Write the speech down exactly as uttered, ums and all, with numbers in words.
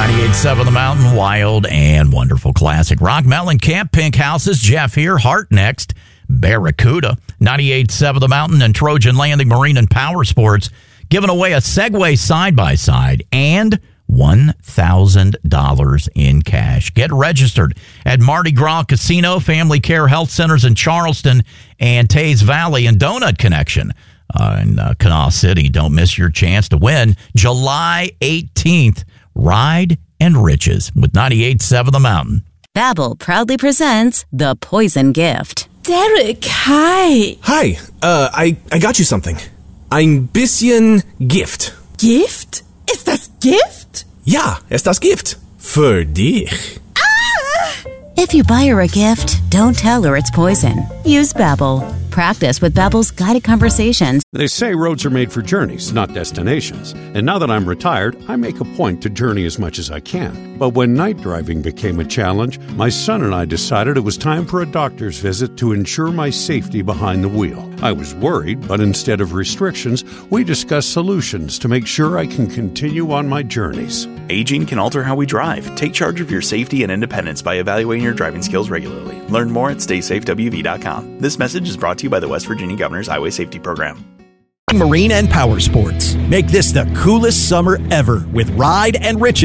ninety-eight point seven The Mountain, wild and wonderful classic rock. Melon Camp, Pink Houses, Jeff here, Heart next, Barracuda. ninety-eight point seven The Mountain and Trojan Landing Marine and Power Sports giving away a Segway side-by-side and one thousand dollars in cash. Get registered at Mardi Gras Casino, Family Care Health Centers in Charleston, and Tays Valley and Donut Connection uh, in uh, Kanawha City. Don't miss your chance to win July eighteenth. Ride and Riches with ninety-eight point seven The Mountain. Babbel proudly presents The Poison Gift. Derek, hi. Hi, uh, I, I got you something. Ein bisschen Gift. Gift? Ist das Gift? Ja, ist das Gift. Für dich. If you buy her a gift, don't tell her it's poison. Use Babbel. Practice with Babbel's guided conversations. They say roads are made for journeys, not destinations. And now that I'm retired, I make a point to journey as much as I can. But when night driving became a challenge, my son and I decided it was time for a doctor's visit to ensure my safety behind the wheel. I was worried, but instead of restrictions, we discussed solutions to make sure I can continue on my journeys. Aging can alter how we drive. Take charge of your safety and independence by evaluating your driving skills regularly. Learn more at stay safe w v dot com. This message is brought to you by the West Virginia Governor's Highway Safety Program. Marine and Power Sports. Make this the coolest summer ever with Ride and Riches.